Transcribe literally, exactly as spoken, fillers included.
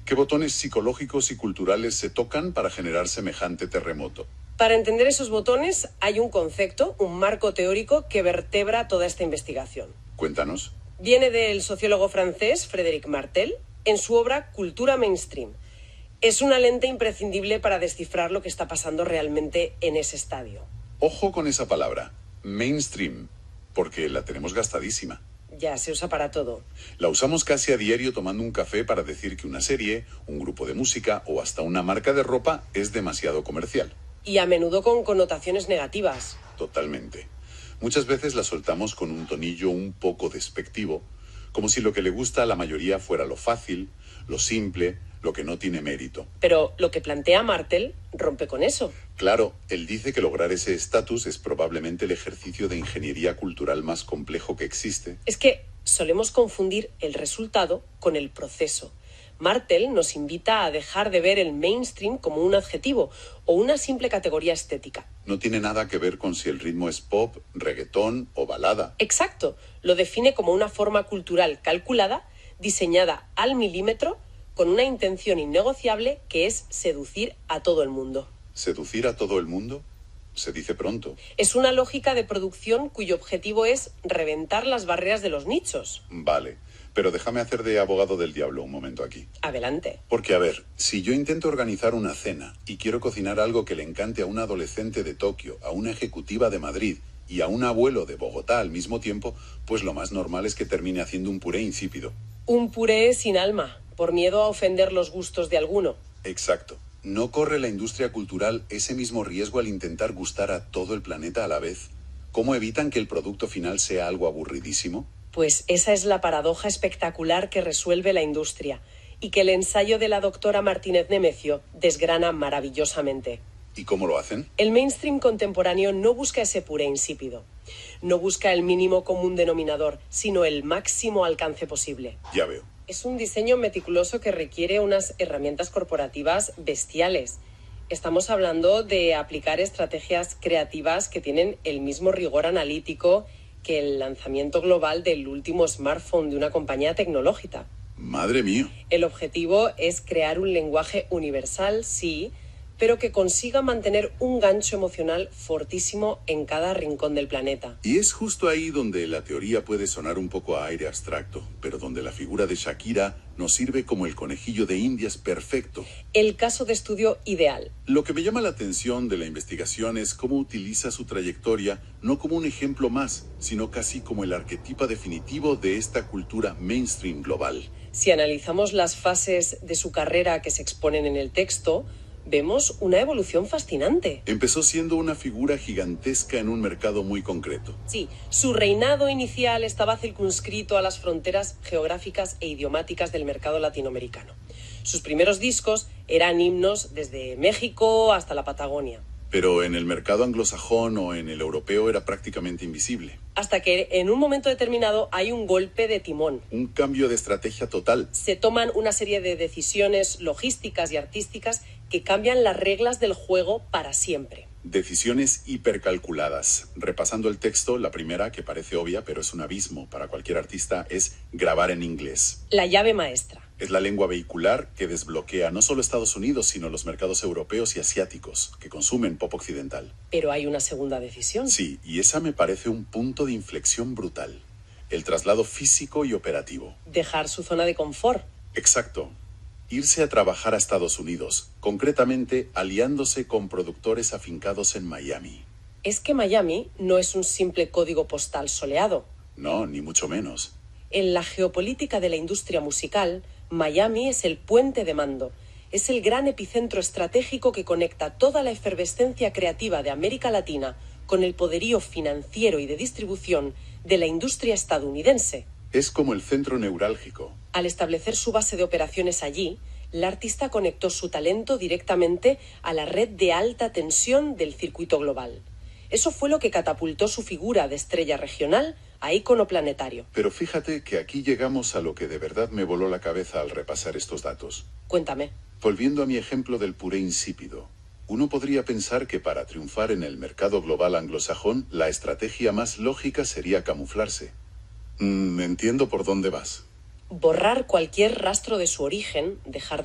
¿Qué botones psicológicos y culturales se tocan para generar semejante terremoto? Para entender esos botones hay un concepto, un marco teórico que vertebra toda esta investigación. Cuéntanos. Viene del sociólogo francés Frédéric Martel en su obra Cultura Mainstream. Es una lente imprescindible para descifrar lo que está pasando realmente en ese estadio. Ojo con esa palabra, mainstream, porque la tenemos gastadísima. Ya, se usa para todo. La usamos casi a diario tomando un café para decir que una serie, un grupo de música o hasta una marca de ropa es demasiado comercial. Y a menudo con connotaciones negativas. Totalmente. Muchas veces la soltamos con un tonillo un poco despectivo, como si lo que le gusta a la mayoría fuera lo fácil, lo simple, lo que no tiene mérito. Pero lo que plantea Martel rompe con eso. Claro, él dice que lograr ese estatus es probablemente el ejercicio de ingeniería cultural más complejo que existe. Es que solemos confundir el resultado con el proceso. Martel nos invita a dejar de ver el mainstream como un adjetivo o una simple categoría estética. No tiene nada que ver con si el ritmo es pop, reggaetón o balada. Exacto, lo define como una forma cultural calculada, diseñada al milímetro, con una intención innegociable que es seducir a todo el mundo. ¿Seducir a todo el mundo? Se dice pronto. Es una lógica de producción cuyo objetivo es reventar las barreras de los nichos. Vale, pero déjame hacer de abogado del diablo un momento aquí. Adelante. Porque, a ver, si yo intento organizar una cena y quiero cocinar algo que le encante a un adolescente de Tokio, a una ejecutiva de Madrid y a un abuelo de Bogotá al mismo tiempo, pues lo más normal es que termine haciendo un puré insípido. Un puré sin alma, por miedo a ofender los gustos de alguno. Exacto. ¿No corre la industria cultural ese mismo riesgo al intentar gustar a todo el planeta a la vez? ¿Cómo evitan que el producto final sea algo aburridísimo? Pues esa es la paradoja espectacular que resuelve la industria y que el ensayo de la doctora Martínez Nemecio desgrana maravillosamente. ¿Y cómo lo hacen? El mainstream contemporáneo no busca ese puré insípido. No busca el mínimo común denominador, sino el máximo alcance posible. Ya veo. Es un diseño meticuloso que requiere unas herramientas corporativas bestiales. Estamos hablando de aplicar estrategias creativas que tienen el mismo rigor analítico que el lanzamiento global del último smartphone de una compañía tecnológica. Madre mía. El objetivo es crear un lenguaje universal, sí, pero que consiga mantener un gancho emocional fortísimo en cada rincón del planeta. Y es justo ahí donde la teoría puede sonar un poco a aire abstracto, pero donde la figura de Shakira nos sirve como el conejillo de Indias perfecto. El caso de estudio ideal. Lo que me llama la atención de la investigación es cómo utiliza su trayectoria no como un ejemplo más, sino casi como el arquetipo definitivo de esta cultura mainstream global. Si analizamos las fases de su carrera que se exponen en el texto, vemos una evolución fascinante. Empezó siendo una figura gigantesca en un mercado muy concreto. Sí, su reinado inicial estaba circunscrito a las fronteras geográficas e idiomáticas del mercado latinoamericano. Sus primeros discos eran himnos desde México hasta la Patagonia. Pero en el mercado anglosajón o en el europeo era prácticamente invisible. Hasta que en un momento determinado hay un golpe de timón. Un cambio de estrategia total. Se toman una serie de decisiones logísticas y artísticas que cambian las reglas del juego para siempre. Decisiones hipercalculadas. Repasando el texto, la primera, que parece obvia, pero es un abismo para cualquier artista, es grabar en inglés. La llave maestra. Es la lengua vehicular que desbloquea no solo Estados Unidos, sino los mercados europeos y asiáticos, que consumen pop occidental. Pero hay una segunda decisión. Sí, y esa me parece un punto de inflexión brutal. El traslado físico y operativo. Dejar su zona de confort. Exacto. Irse a trabajar a Estados Unidos, concretamente aliándose con productores afincados en Miami. Es que Miami no es un simple código postal soleado. No, ni mucho menos. En la geopolítica de la industria musical, Miami es el puente de mando. Es el gran epicentro estratégico que conecta toda la efervescencia creativa de América Latina con el poderío financiero y de distribución de la industria estadounidense. Es como el centro neurálgico. Al establecer su base de operaciones allí, la artista conectó su talento directamente a la red de alta tensión del circuito global. Eso fue lo que catapultó su figura de estrella regional a ícono planetario. Pero fíjate que aquí llegamos a lo que de verdad me voló la cabeza al repasar estos datos. Cuéntame. Volviendo a mi ejemplo del puré insípido, uno podría pensar que para triunfar en el mercado global anglosajón, la estrategia más lógica sería camuflarse. Mm, entiendo por dónde vas. Borrar cualquier rastro de su origen, dejar de